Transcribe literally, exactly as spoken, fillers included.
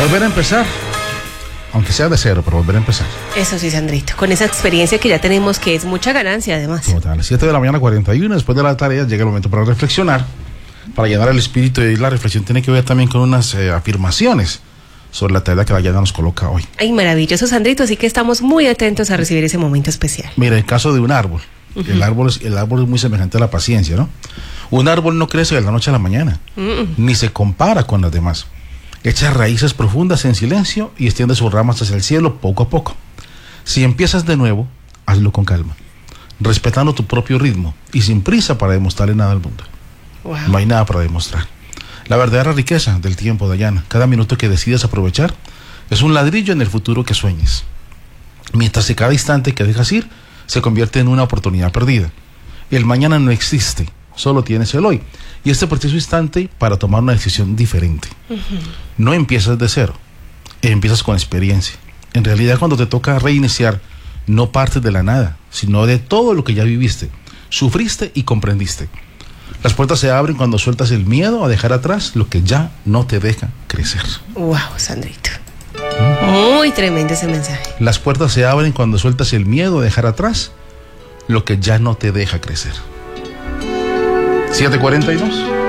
volver a empezar, aunque sea de cero, pero volver a empezar. Eso sí, Sandrito, con esa experiencia que ya tenemos, que es mucha ganancia además. Total, siete de la mañana, cuarenta y uno, después de la tarea llega el momento para reflexionar, para llenar el espíritu, y la reflexión tiene que ver también con unas eh, afirmaciones sobre la tarea que la Yana nos coloca hoy. Ay, maravilloso, Sandrito, así que estamos muy atentos a recibir ese momento especial. Mira, el caso de un árbol. Uh-huh. El árbol es, el árbol es muy semejante a la paciencia, ¿no? Un árbol no crece de la noche a la mañana, uh-uh. ni se compara con las demás. Echa raíces profundas en silencio y extiende sus ramas hacia el cielo poco a poco. Si empiezas de nuevo, hazlo con calma, respetando tu propio ritmo y sin prisa para demostrarle nada al mundo. Wow. No hay nada para demostrar. La verdadera riqueza del tiempo, Dayana, cada minuto que decides aprovechar es un ladrillo en el futuro que sueñes, mientras que cada instante que dejas ir se convierte en una oportunidad perdida. El mañana no existe, solo tienes el hoy, y este preciso instante para tomar una decisión diferente. Uh-huh. No empiezas de cero, empiezas con experiencia. En realidad, cuando te toca reiniciar, no partes de la nada, sino de todo lo que ya viviste, sufriste y comprendiste. Las puertas se abren cuando sueltas el miedo a dejar atrás lo que ya no te deja crecer. Wow, Sandrito. ¿Mm? Muy tremendo ese mensaje. Las puertas se abren cuando sueltas el miedo a dejar atrás lo que ya no te deja crecer. siete cuarenta y dos.